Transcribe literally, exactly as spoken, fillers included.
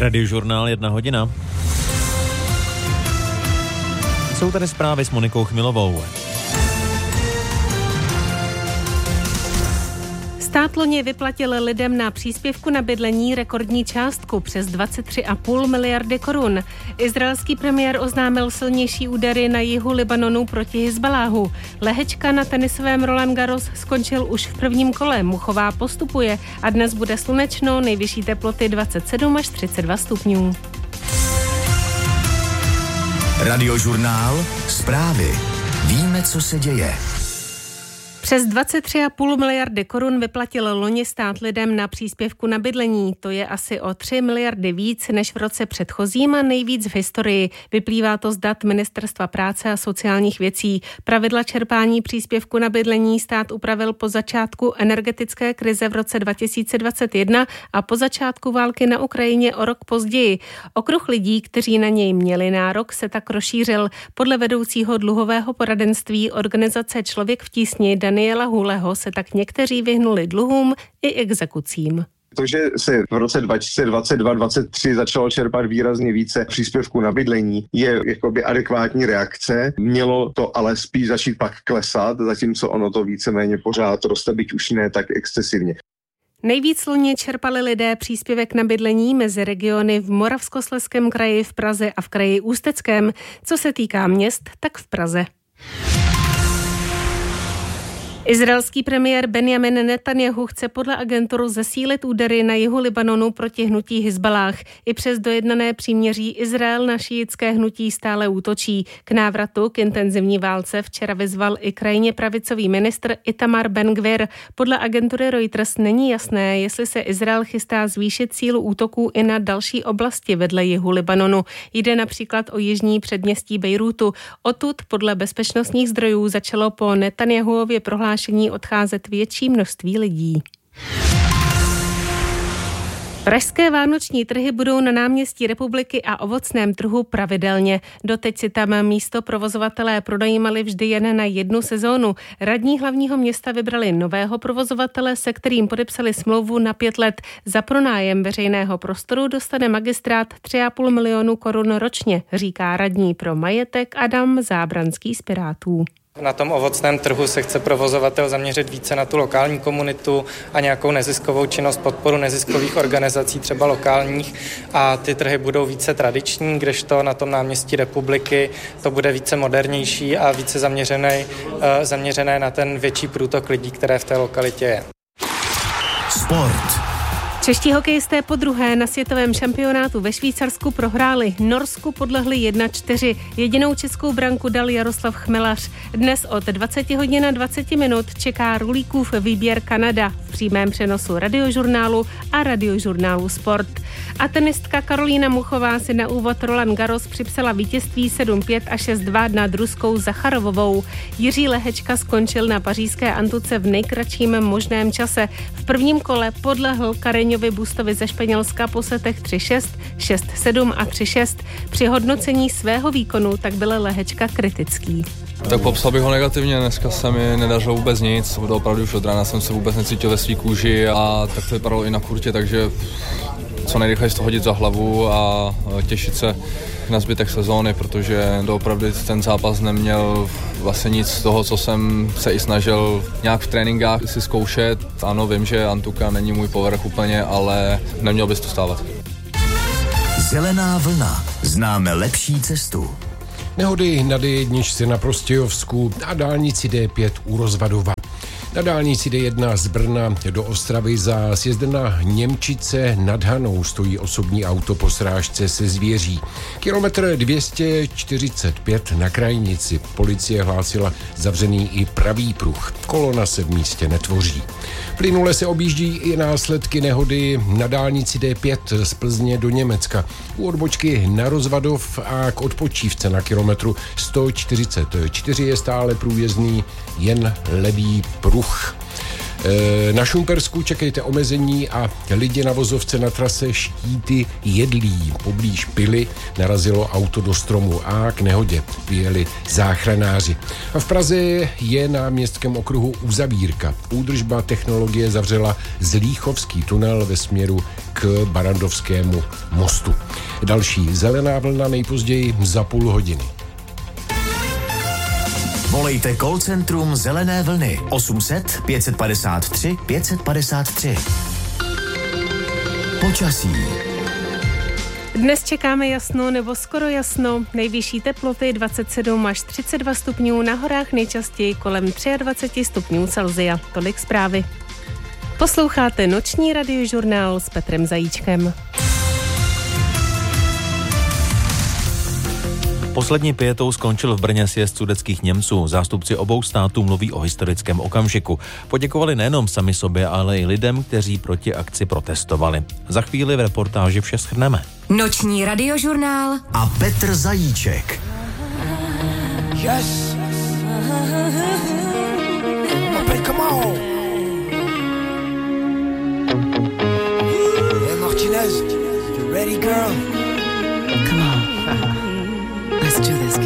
Radiožurnál jedna hodina. Jsou tady zprávy s Monikou Chmilovou. Stát loni vyplatil lidem na příspěvku na bydlení rekordní částku přes dvacet tři a půl miliardy korun. Izraelský premiér oznámil silnější údery na jihu Libanonu proti Hizbaláhu. Lehečka na tenisovém Roland Garros skončil už v prvním kole. Muchová postupuje a dnes bude slunečno, nejvyšší teploty dvacet sedm až třicet dva stupňů. Radiožurnál, zprávy. Víme, co se děje. Přes dvacet tři a půl miliardy korun vyplatil loni stát lidem na příspěvku na bydlení. To je asi o tři miliardy víc než v roce předchozím a nejvíc v historii. Vyplývá to z dat Ministerstva práce a sociálních věcí. Pravidla čerpání příspěvku na bydlení stát upravil po začátku energetické krize v roce dva tisíce dvacet jedna a po začátku války na Ukrajině o rok později. Okruh lidí, kteří na něj měli nárok, se tak rozšířil. Podle vedoucího dluhového poradenství organizace Člověk v tísni Daniela Huleho se tak někteří vyhnuli dluhům i exekucím. To, že se v roce dva tisíce dvacet dva dvacet tři začalo čerpat výrazně více příspěvků na bydlení, je jakoby adekvátní reakce. Mělo to ale spíš začít pak klesat, zatímco ono to víceméně pořád roste, byť už ne tak excesivně. Nejvíc loni čerpali lidé příspěvek na bydlení mezi regiony v Moravskoslezském kraji, v Praze a v kraji Ústeckém. Co se týká měst, tak v Praze. Izraelský premiér Benjamin Netanjahu chce podle agentury zesílit údery na jihu Libanonu proti hnutí Hizbalách. I přes dojednané příměří Izrael na šíitské hnutí stále útočí. K návratu k intenzivní válce včera vyzval i krajně pravicový ministr Itamar Ben-Gvir. Podle agentury Reuters není jasné, jestli se Izrael chystá zvýšit sílu útoků i na další oblasti vedle jihu Libanonu. Jde například o jižní předměstí Bejrútu. Odtud podle bezpečnostních zdrojů začalo po Netanjahuově prohlášení odcházet větší množství lidí. Pražské vánoční trhy budou na náměstí Republiky a ovocném trhu pravidelně. Doteď si tam místo provozovatelé pronajímali vždy jen na jednu sezónu. Radní hlavního města vybrali nového provozovatele, se kterým podepsali smlouvu na pět let. Za pronájem veřejného prostoru dostane magistrát tři a půl milionu korun ročně, říká radní pro majetek Adam Zábranský z Pirátů. Na tom ovocném trhu se chce provozovatel zaměřit více na tu lokální komunitu a nějakou neziskovou činnost, podporu neziskových organizací, třeba lokálních, a ty trhy budou více tradiční, kdežto na tom náměstí Republiky to bude více modernější a více zaměřené, zaměřené na ten větší průtok lidí, které v té lokalitě je. Sport. Čeští hokejisté podruhé na světovém šampionátu ve Švýcarsku prohráli. Norsku podlehli jedna čtyři. Jedinou českou branku dal Jaroslav Chmelař. Dnes od dvacet hodin a dvacet minut čeká Rulíkův výběr Kanada v přímém přenosu Radiožurnálu a Radiožurnálu Sport. A tenistka Karolína Muchová si na úvod Roland Garros připsala vítězství sedm pět a šest dva nad ruskou Zacharovovou. Jiří Lehečka skončil na pařížské antuce v nejkratším možném čase. V prvním kole podlehl Kareňovi Bustovi ze Španělska po setech tři šest, šest sedm a tři šest. Při hodnocení svého výkonu tak byl Lehečka kritický. Tak popsal bych ho negativně, dneska se mi nedařilo vůbec nic, opravdu už od rána jsem se vůbec necítil ve svý kůži a tak to vypadalo i na kurtě, takže co nejrychleji to hodit za hlavu a těšit se na zbytek sezóny, protože doopravdy ten zápas neměl vlastně nic z toho, co jsem se i snažil nějak v tréninkách si zkoušet. Ano, vím, že Antuka není můj povrch úplně, ale neměl bys to stávat. Zelená vlna. Známe lepší cestu. Nehody na dé jedna na Prostějovsku a dálnici dé pět u Rozvadova. Na dálnici dé jedna z Brna do Ostravy za sjezdem na Němčice nad Hanou stojí osobní auto po srážce se zvěří. Kilometr dvě stě čtyřicet pět na krajnici. Policie hlásila zavřený i pravý pruh. Kolona se v místě netvoří. Plynule se objíždí i následky nehody na dálnici dé pět z Plzně do Německa. U odbočky na Rozvadov a k odpočívce na kilometru sto čtyřicet čtyři je stále průjezdný jen levý pruh. Na Šumpersku čekejte omezení a lidi na vozovce na trase Štíty Jedlí. Poblíž Pily narazilo auto do stromu a k nehodě vyjeli záchranáři. A v Praze je na městském okruhu uzavírka. Údržba technologie zavřela Zlíchovský tunel ve směru k Barandovskému mostu. Další zelená vlna nejpozději za půl hodiny. Volejte call centrum Zelené vlny osm set pět padesát tři pět padesát tři. Počasí. Dnes čekáme jasno nebo skoro jasno. Nejvyšší teploty dvacet sedm až třicet dva stupňů, na horách nejčastěji kolem dvacet tři stupňů Celsia. Tolik zprávy. Posloucháte noční radiožurnál s Petrem Zajíčkem. Poslední pětou skončil v Brně sjezd sudetských Němců. Zástupci obou států mluví o historickém okamžiku. Poděkovali nejenom sami sobě, ale i lidem, kteří proti akci protestovali. Za chvíli v reportáži vše shrneme. Noční radiožurnál a Petr Zajíček. Yes. Appelle comment? Hey Martinez, you ready, girl? Come on. Let's do this.